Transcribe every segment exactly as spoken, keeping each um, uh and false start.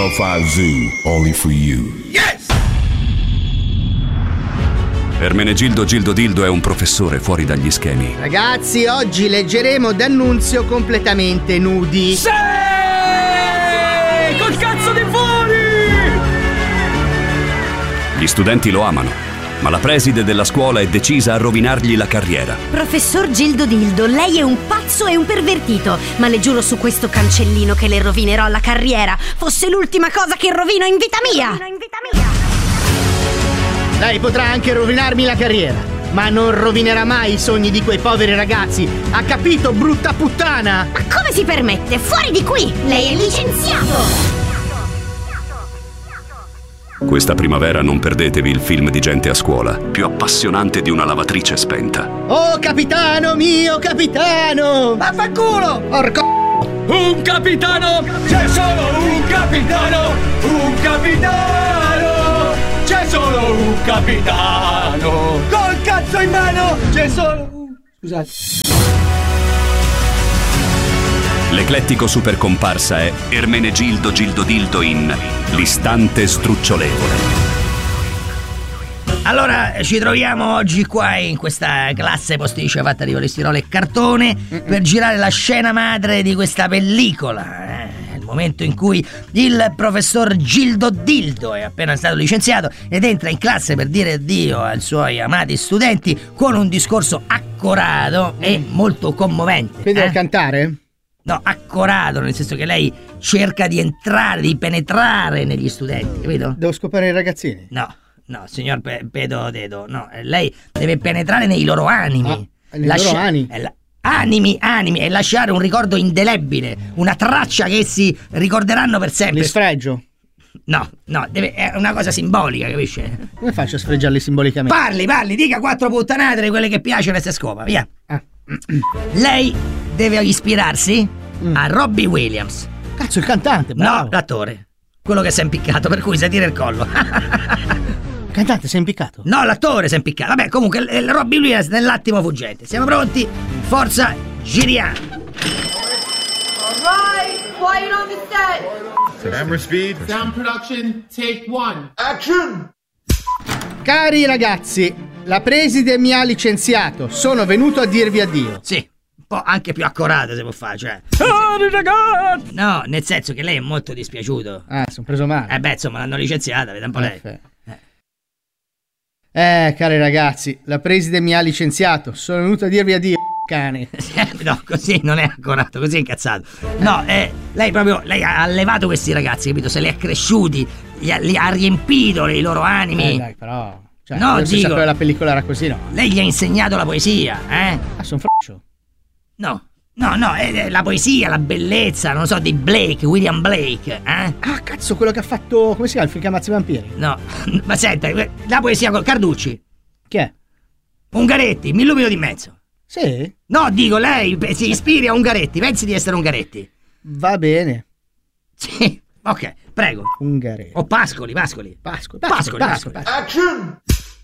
Alpha Zoo, only for you. Yes! Ermenegildo Gildo Dildo è un professore fuori dagli schemi. Ragazzi, oggi leggeremo D'Annunzio completamente nudi. Sì! Col cazzo di fuori! Gli studenti lo amano, ma la preside della scuola è decisa a rovinargli la carriera. Professor Gildo Dildo, lei è un pazzo e un pervertito, ma le giuro su questo cancellino che le rovinerò la carriera. Fosse l'ultima cosa che rovino in vita mia. In vita mia. Lei potrà anche rovinarmi la carriera, ma non rovinerà mai i sogni di quei poveri ragazzi. Ha capito, brutta puttana? Ma come si permette? Fuori di qui! Lei è licenziato! Questa primavera non perdetevi il film di gente a scuola, più appassionante di una lavatrice spenta. Oh capitano mio, capitano! Vaffanculo! Porco! Un capitano! C'è solo un capitano! Un capitano! C'è solo un capitano! Col cazzo in mano! C'è solo un... Scusate. L'eclettico super comparsa è Ermenegildo Gildo Dildo in L'istante sdrucciolevole. Allora, ci troviamo oggi qua in questa classe posticcia fatta di polistirolo e cartone per girare la scena madre di questa pellicola. Eh, il momento in cui il professor Gildo Dildo è appena stato licenziato ed entra in classe per dire addio ai suoi amati studenti con un discorso accorato e molto commovente. Quindi eh? deve cantare? No, accorato, nel senso che lei cerca di entrare, di penetrare negli studenti, capito? Devo scopare i ragazzini? No, no, signor Pe- Pedo Dedo, no, lei deve penetrare nei loro animi. Ah, nei Lascia- loro animi? eh, la- Animi, animi, e lasciare un ricordo indelebile, una traccia che essi ricorderanno per sempre. Li sfregio? No, no, deve, è una cosa simbolica, capisci? Come faccio a sfregiarli simbolicamente? Parli, parli, dica quattro puttanate di quelle che piacciono e se scopa, via. Ah. Lei deve ispirarsi Mm. a Robbie Williams. Cazzo, il cantante, bravo. No, l'attore. Quello che si è impiccato, per cui si tira il collo. Il cantante si è impiccato? No, l'attore si è impiccato. Vabbè, comunque, il, il Robbie Williams nell'attimo fuggente. Siamo pronti? Forza, giriamo. Alright, quiet on the set. Camera speed. Sound production, take one. Action! Cari ragazzi, la preside mi ha licenziato. Sono venuto a dirvi addio. Sì, un po' anche più accorato si può fare, cioè. Cari ragazzi! No, nel senso che lei è molto dispiaciuto. Ah, sono preso male. Eh beh, insomma, l'hanno licenziata, vede un po' lei. Eh, eh, cari ragazzi, la preside mi ha licenziato. Sono venuto a dirvi addio, cane. No, così non è accorato, così è incazzato. No, eh, lei proprio, lei ha allevato questi ragazzi, capito? Se li ha cresciuti, li ha, li ha riempito i loro animi. Eh, dai, però... Cioè, No, io se dico- sapevo la pellicola era così, no? Lei gli ha insegnato la poesia, eh? Ah, sono fraccio. No, no, no, è la poesia, la bellezza, non so, di Blake, William Blake, eh? Ah, cazzo, quello che ha fatto... Come si chiama? Il film che ammazza i vampiri? No, ma senta, la poesia con Carducci, Chi è? Ungaretti, mi illumino di mezzo. Sì? No, dico, lei pe- si ispiri a Ungaretti, pensi di essere Ungaretti? Va bene. Sì, ok, prego. Ungaretti. O Pascoli, Pascoli. Pascoli, Pascoli, Pascoli, Pascoli. Action!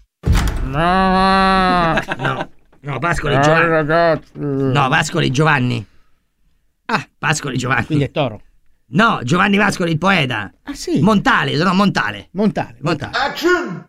No, no, Pascoli Giovanni. No, Pascoli Giovanni. Ah, Pascoli Giovanni. quindi è Toro. No, Giovanni Pascoli il poeta. Ah, sì. Montale, no, Montale. Montale. Montale. Action!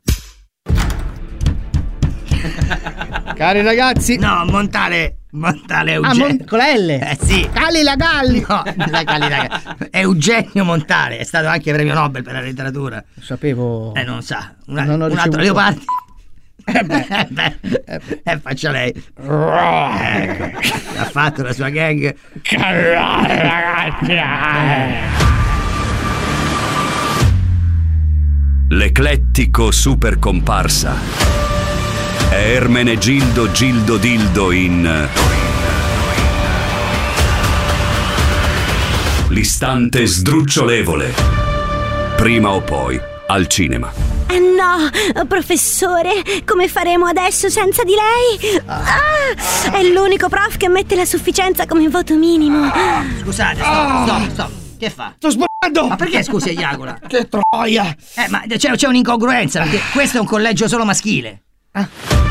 Cari ragazzi... No, Montale. Montale Ah, Eugenio. Mon- con la L? Eh sì. Cali la Galli! No, la Galli, raga. Eugenio Montale, è stato anche premio Nobel per la letteratura. Lo sapevo... Eh, non sa. Una, Non ho un altro ricevuto- Leopardi. Eh beh. Eh beh, eh, faccia lei. Ecco, ha fatto la sua gang. L'eclettico super comparsa è Ermenegildo Gildo Dildo in L'istante sdrucciolevole. Prima o poi al cinema. Eh no, professore, come faremo adesso senza di lei? Ah, è l'unico prof che mette la sufficienza come voto minimo. Scusate, stop, stop, stop. Che fa? Sto sbagliando! Ma perché scusi eiacola? Che troia! Eh, ma c'è, c'è un'incongruenza, perché questo è un collegio solo maschile. Ah.